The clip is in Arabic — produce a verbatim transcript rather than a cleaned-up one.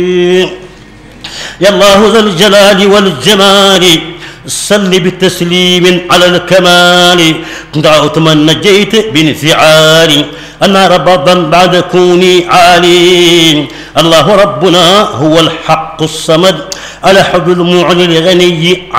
يا الله ذا الجلال والجمال صل بتسليم على الكمال دعوت من نجيت بانفعالي أنا ربضا بعد كوني عالي الله ربنا هو الحق الصمد الأحد المعلي الغني